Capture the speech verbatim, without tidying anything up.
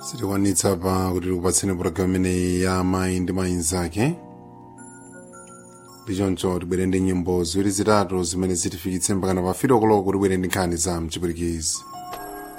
Sitikwanitsa pa kuti tikupatseni programu imeneyi ya amayi ndi mayi nzake. Ndichoncho tibwere ndi nyimbo ziwiri zitatu zimene zitifikitse mpakana pa fito koloko tibwere ndi nkhani za mchipwitikizi.